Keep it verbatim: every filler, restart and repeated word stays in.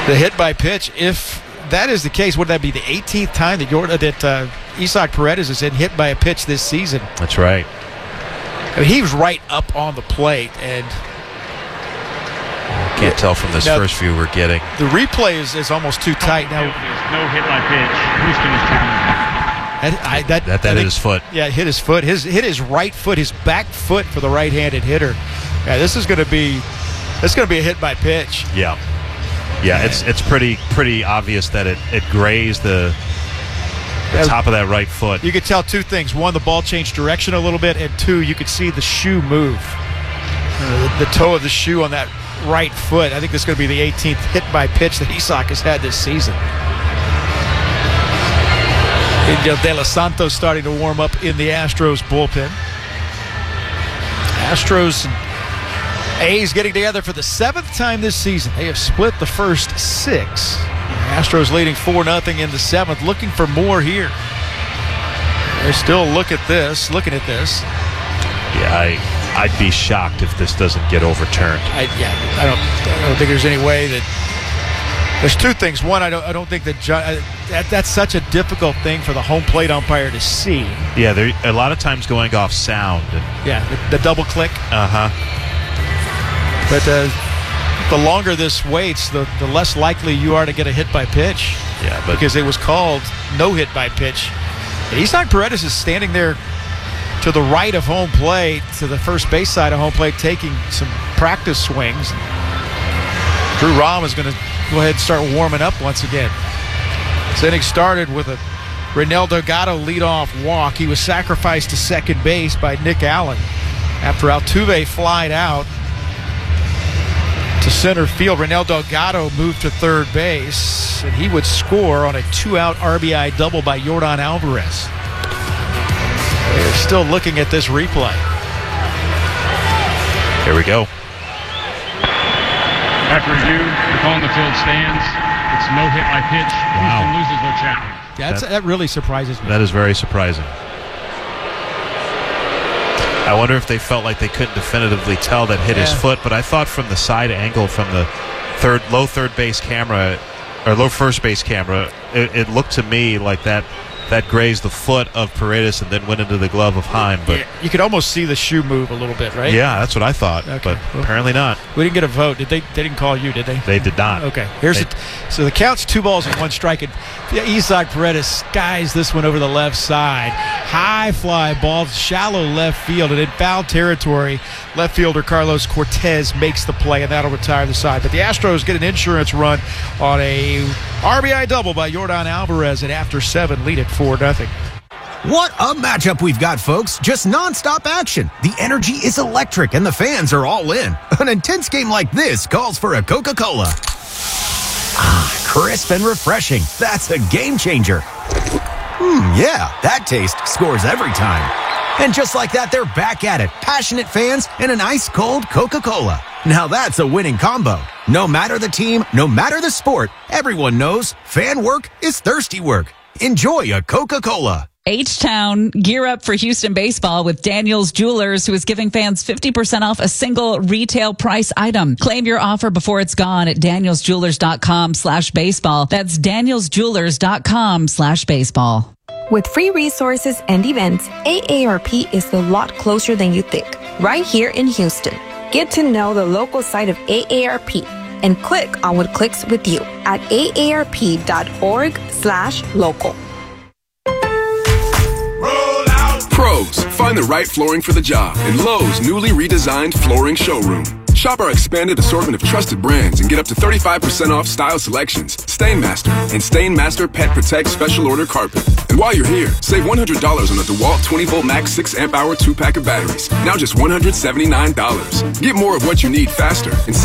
The hit by pitch, if that is the case, would that be the eighteenth time that, Jordan, that uh, Isaac Paredes has been hit by a pitch this season? That's right. I mean, he was right up on the plate, and can't tell from this now, first view we're getting. The replay is, is almost too tight now. No hit by pitch. Houston is challenging. That, I, that, that, that hit his foot. Yeah, hit his foot. His hit his right foot, his back foot for the right-handed hitter. Yeah, this is going to be this is going to be a hit by pitch. Yeah, yeah. It's it's pretty pretty obvious that it, it grazed the, the Yeah, top of that right foot. You could tell two things: one, the ball changed direction a little bit, and two, you could see the shoe move, uh, the, the toe of the shoe on that right foot. I think this is going to be the eighteenth hit by pitch that Isaac has had this season. De Los Santos starting to warm up in the Astros bullpen. Astros and A's getting together for the seventh time this season. They have split the first six. Astros leading four nothing in the seventh, looking for more here. They still look at this, looking at this. Yeah, I, I'd be shocked if this doesn't get overturned. I, yeah, I don't, I don't think there's any way that. There's two things. One, I don't, I don't think that, uh, that that's such a difficult thing for the home plate umpire to see. Yeah, there a lot of times going off sound. And, yeah, the, the double click. Uh huh. But uh, the longer this waits, the, the less likely you are to get a hit by pitch. Yeah, but because it was called no hit by pitch. And Isaac Paredes is standing there to the right of home plate, to the first base side of home plate, taking some practice swings. Drew Rom is going to go ahead and start warming up once again. This inning started with a Reynel Delgado leadoff walk. He was sacrificed to second base by Nick Allen after Altuve flied out to center field. Reynel Delgado moved to third base, and he would score on a two-out R B I double by Yordan Alvarez. They're still looking at this replay. Here we go. After review, the call on the field stands. It's no hit by pitch. Wow. Houston loses their challenge. Yeah, that's, that really surprises me. That is very surprising. I wonder if they felt like they couldn't definitively tell that hit yeah. his foot, but I thought from the side angle, from the third, low third base camera, or low first base camera, it, it looked to me like that that grazed the foot of Paredes and then went into the glove of Heim. But yeah, you could almost see the shoe move a little bit, right? Yeah, that's what I thought, okay. but well, apparently not. We didn't get a vote. Did they? They didn't call you, did they? They did not. Okay. Here's they, it. So the count's two balls and one strike. And Isaac Paredes skies this one over the left side. High fly ball, shallow left field, and in foul territory, left fielder Carlos Cortez makes the play, and that'll retire the side. But the Astros get an insurance run on a R B I double by Yordan Alvarez, and after seven, lead it four nothing. What a matchup we've got, folks. Just nonstop action. The energy is electric and the fans are all in. An intense game like this calls for a Coca-Cola. Ah, crisp and refreshing. That's a game changer. Hmm, yeah, that taste scores every time. And just like that, they're back at it. Passionate fans and an ice-cold Coca-Cola. Now that's a winning combo. No matter the team, no matter the sport, everyone knows fan work is thirsty work. Enjoy a Coca-Cola. H-Town, gear up for Houston baseball with Daniels Jewelers, who is giving fans fifty percent off a single retail price item. Claim your offer before it's gone at danielsjewelers.com slash baseball. That's danielsjewelers.com slash baseball. With free resources and events, A A R P is a lot closer than you think. Right here in Houston. Get to know the local side of A A R P and click on what clicks with you at aarp.org slash local. Pros, find the right flooring for the job in Lowe's newly redesigned flooring showroom. Shop our expanded assortment of trusted brands and get up to thirty-five percent off style selections, Stainmaster, and Stainmaster Pet Protect Special Order Carpet. And while you're here, save one hundred dollars on a DeWalt twenty volt max six amp hour two pack of batteries. Now just one hundred seventy-nine dollars. Get more of what you need faster and